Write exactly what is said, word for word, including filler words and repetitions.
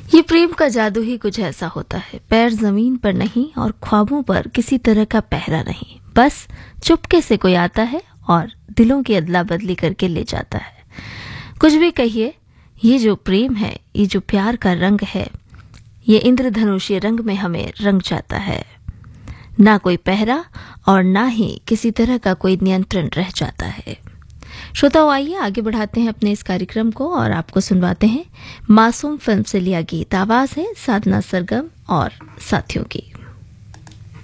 ये प्रेम का जादू ही कुछ ऐसा होता है, पैर जमीन पर नहीं और ख्वाबों पर किसी तरह का पहरा नहीं, बस चुपके से कोई आता है और दिलों की अदला बदली करके ले जाता है। कुछ भी कहिए, ये जो प्रेम है, ये जो प्यार का रंग है, ये इंद्रधनुषीय रंग में हमें रंग जाता है। ना कोई पहरा और ना ही किसी तरह का कोई नियंत्रण रह जाता है। श्रोताओं, आइए आगे बढ़ाते हैं अपने इस कार्यक्रम को और आपको सुनवाते हैं मासूम फिल्म से लिया गीत। आवाज है साधना सरगम और साथियों की।